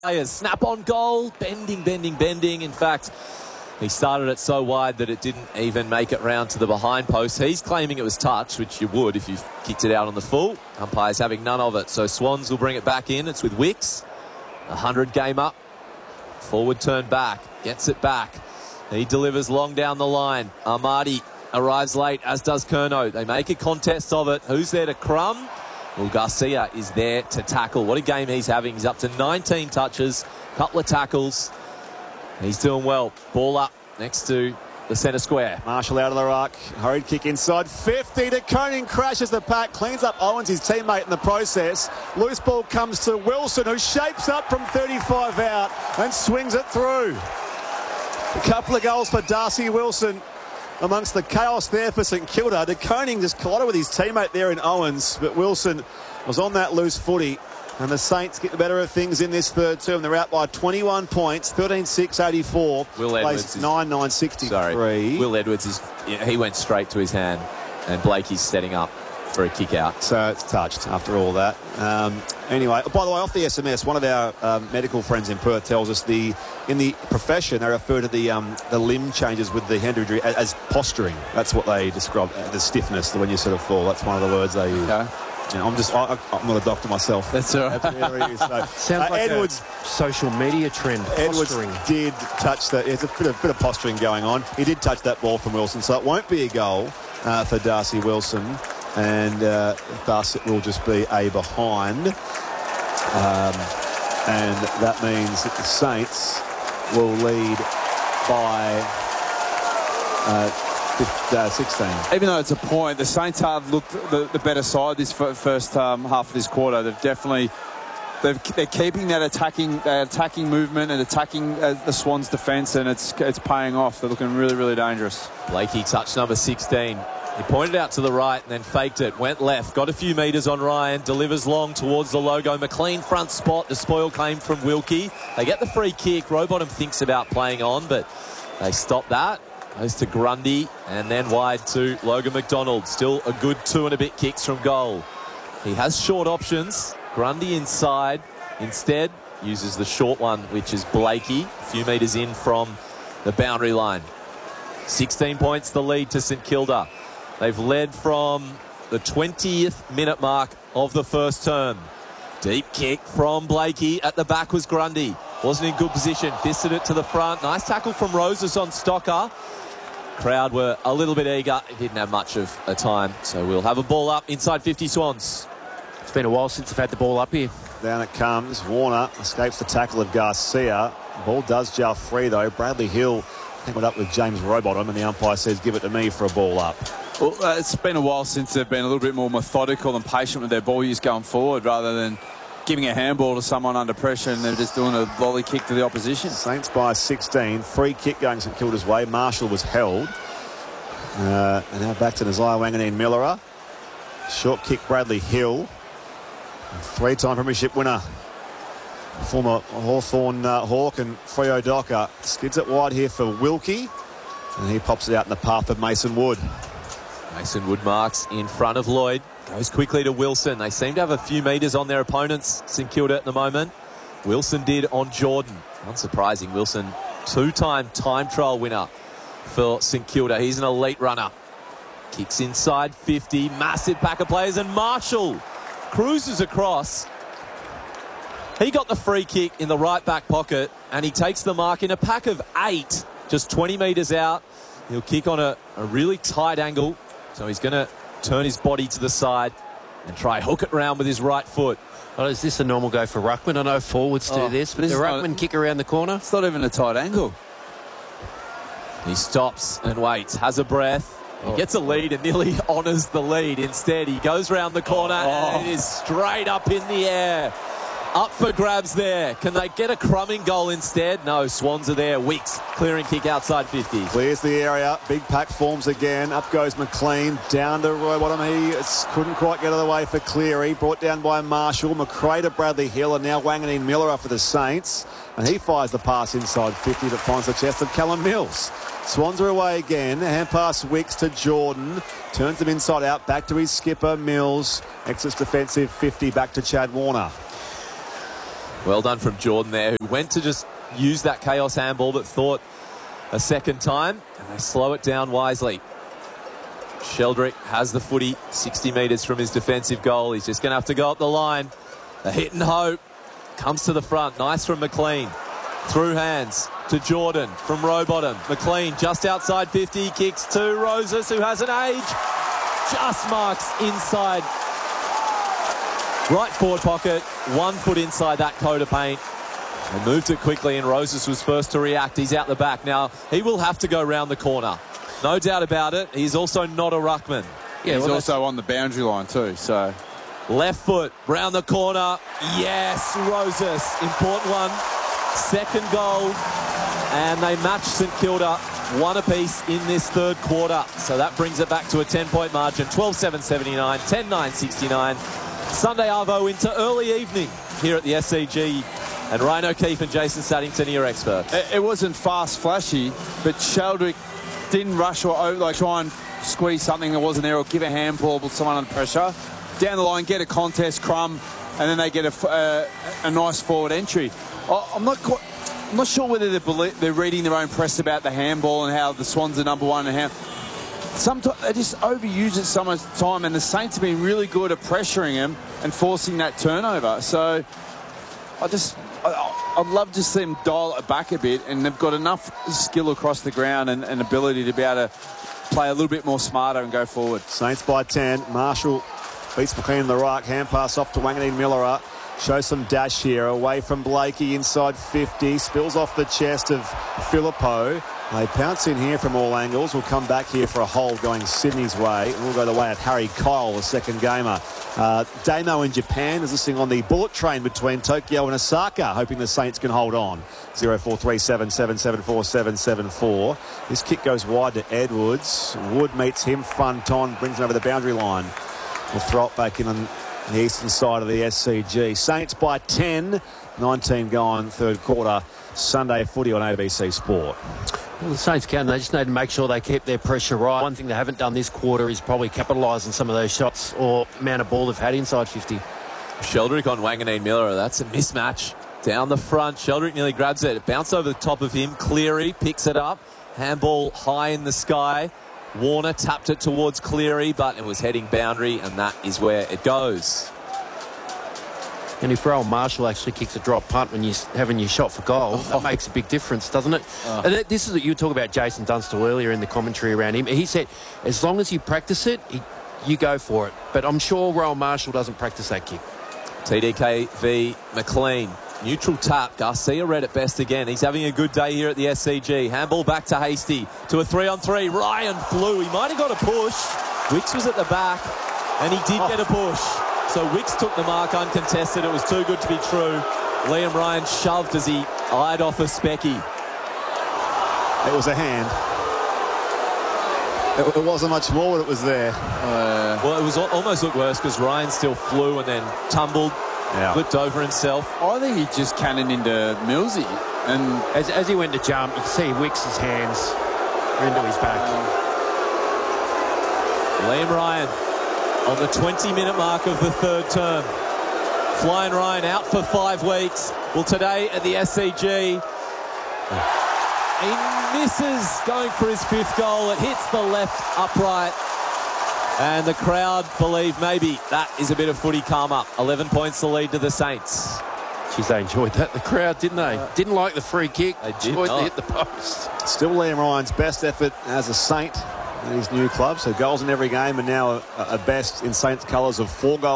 Snap on goal, bending. In fact, he started it so wide that it didn't even make it round to the behind post. He's claiming it was touch, which you would if you kicked it out on the full. Umpire's having none of it. So Swans will bring it back in. It's with Wicks. 100 game up. Forward turn back. Gets it back. He delivers long down the line. Armadi arrives late, as does Curnow. They make a contest of it. Who's there to crumb? Well, Garcia is there to tackle. What a game he's having. He's up to 19 touches, couple of tackles. He's doing well. Ball up next to the centre square. Marshall out of the ruck. Hurried kick inside. 50 to Koning. Crashes the pack. Cleans up Owens, his teammate, in the process. Loose ball comes to Wilson, who shapes up from 35 out and swings it through. A couple of goals for Darcy Wilson. Amongst the chaos there for St Kilda. De Koning just collided with his teammate there in Owens, but Wilson was on that loose footy. And the Saints get the better of things in this third term. They're out by 21 points, 13-6-84. Will Edwards 9-9-63. Sorry. Will Edwards, he went straight to his hand, and Blakey's setting up for a kick out. So it's touched after all that. Anyway, by the way, off the SMS, one of our medical friends in Perth tells us in the profession they refer to the limb changes with the hand injury as posturing. That's what they describe, the stiffness, when you sort of fall. That's one of the words they use. Okay. You know, I'm not a doctor myself. That's all right. So, sounds like Edwards, a social media trend. Posturing. Edwards did touch that. There's a bit of posturing going on. He did touch that ball from Wilson, so it won't be a goal for Darcy Wilson. And thus it will just be a behind. And that means that the Saints will lead by 16. Even though it's a point, the Saints have looked the better side this first half of this quarter. They're keeping that attacking movement and attacking the Swans' defence, and it's paying off. They're looking really, really dangerous. Blakey touched number 16. He pointed out to the right and then faked it. Went left. Got a few metres on Ryan. Delivers long towards the logo. McLean front spot. The spoil came from Wilkie. They get the free kick. Rowbottom thinks about playing on, but they stop that. Goes to Grundy and then wide to Logan McDonald. Still a good 2 and a bit kicks from goal. He has short options. Grundy inside. Instead, uses the short one, which is Blakey. A few metres in from the boundary line. 16 points the lead to St Kilda. They've led from the 20th minute mark of the first term. Deep kick from Blakey. At the back was Grundy. Wasn't in good position. Fisted it to the front. Nice tackle from Roses on Stocker. Crowd were a little bit eager. It didn't have much of a time. So we'll have a ball up inside 50 Swans. It's been a while since they've had the ball up here. Down it comes. Warner escapes the tackle of Garcia. Ball does jar free though. Bradley Hill tangled up with James Rowbottom, and the umpire says give it to me for a ball up. Well, it's been a while since they've been a little bit more methodical and patient with their ball use going forward, rather than giving a handball to someone under pressure and they're just doing a volley kick to the opposition. Saints by 16. Free kick going St Kilda's way. Marshall was held. And now back to Nasiah Wanganeen-Millera. Short kick Bradley Hill. 3-time premiership winner. Former Hawthorn Hawk and Freo Docker. Skids it wide here for Wilkie. And he pops it out in the path of Mason Wood. Mason Wood marks in front of Lloyd. Goes quickly to Wilson. They seem to have a few metres on their opponents, St Kilda, at the moment. Wilson did on Jordan. Unsurprising. Wilson, 2-time time trial winner for St Kilda. He's an elite runner. Kicks inside 50. Massive pack of players. And Marshall cruises across. He got the free kick in the right back pocket, and he takes the mark in a pack of 8, just 20 metres out. He'll kick on a really tight angle. So he's going to turn his body to the side and try hook it round with his right foot. Well, is this a normal go for ruckman? I know forwards do this, but the ruckman kick around the corner? It's not even a tight angle. He stops and waits, has a breath. He gets a lead and nearly honours the lead. Instead, he goes round the corner and it is straight up in the air. Up for grabs there. Can they get a crumbing goal instead? No, Swans are there. Weeks clearing kick outside 50. Clears the area. Big pack forms again. Up goes McLean. Down to Rowbottom. He couldn't quite get out of the way for Cleary. Brought down by Marshall. McRae to Bradley Hill. And now Wanganeen-Millera for the Saints. And he fires the pass inside 50 that finds the chest of Callum Mills. Swans are away again. Hand pass Wicks to Jordan. Turns them inside out. Back to his skipper, Mills. Exits defensive 50. Back to Chad Warner. Well done from Jordan there, who went to just use that chaos handball but thought a second time, and they slow it down wisely. Sheldrick has the footy 60 metres from his defensive goal. He's just going to have to go up the line. A hit and hope comes to the front. Nice from McLean. Through hands to Jordan from Rowbottom. McLean just outside 50. Kicks to Roses, who has an age. Just marks inside. Right forward pocket. 1 foot inside that coat of paint. They moved it quickly, and Roses was first to react. He's out the back. Now, he will have to go round the corner. No doubt about it. He's also not a ruckman. Yeah, he's also on the boundary line too, so... Left foot, round the corner. Yes, Roses. Important one. Second goal. And they match St Kilda 1 apiece in this third quarter. So that brings it back to a 10-point margin. 12-7-79, 10-9-69. Sunday Arvo into early evening here at the SCG. And Ryan O'Keefe and Jason Saddington are your experts. It wasn't fast, flashy, but Sheldrick didn't rush or try and squeeze something that wasn't there or give a handball with someone under pressure. Down the line, get a contest, Crum, and then they get a nice forward entry. I'm not sure whether they're reading their own press about the handball and how the Swans are number 1 and how sometimes they just overuse it so much time, and the Saints have been really good at pressuring them and forcing that turnover. So I'd love to see them dial it back a bit, and they've got enough skill across the ground and ability to be able to play a little bit more smarter and go forward. Saints by 10. Marshall beats McLean in the right. Hand pass off to Wanganeen Miller. Shows some dash here. Away from Blakey inside 50. Spills off the chest of Filippo. They pounce in here from all angles. We'll come back here for a hold going Sydney's way. And we'll go the way of Harry Kyle, the second gamer. Damo in Japan is listening on the bullet train between Tokyo and Osaka, hoping the Saints can hold on. 0437774774. This kick goes wide to Edwards. Wood meets him front on, brings him over the boundary line. We'll throw it back in on the eastern side of the SCG. Saints by 10. 19 going third quarter. Sunday footy on ABC Sport. Well, the Saints can. They just need to make sure they keep their pressure right. One thing they haven't done this quarter is probably capitalise on some of those shots or amount of ball they've had inside 50. Sheldrick on Wanganeen Miller. That's a mismatch. Down the front. Sheldrick nearly grabs it. It bounced over the top of him. Cleary picks it up. Handball high in the sky. Warner tapped it towards Cleary, but it was heading boundary, and that is where it goes. And if Rowan Marshall actually kicks a drop punt when you're having your shot for goal, that makes a big difference, doesn't it? And this is what you were talking about Jason Dunstall earlier in the commentary around him. He said, as long as you practice it, you go for it. But I'm sure Rowan Marshall doesn't practice that kick. TDK v McLean. Neutral tap. Garcia read it best again. He's having a good day here at the SCG. Handball back to Hasty to a 3-on-3. Ryan flew. He might have got a push. Wicks was at the back, and he did get a push. So Wicks took the mark uncontested. It was too good to be true. Liam Ryan shoved as he eyed off a Specky. It was a hand. It wasn't much more, but it was there. Well, it was almost looked worse because Ryan still flew and then tumbled, flipped over himself. I think he just cannoned into Millsy. And as he went to jump, you could see Wicks' hands were into his back. Liam Ryan on the 20-minute mark of the third term. Flying Ryan out for 5 weeks. Well, today at the SCG, he misses going for his 5th goal. It hits the left upright. And the crowd believe maybe that is a bit of footy karma. 11 points the lead to the Saints. Jeez, they enjoyed that, the crowd, didn't they? Didn't like the free kick. They did enjoyed not. to hit the post. Still Liam Ryan's best effort as a Saint in his new club. So goals in every game, and now a best in Saints colours of 4 goals.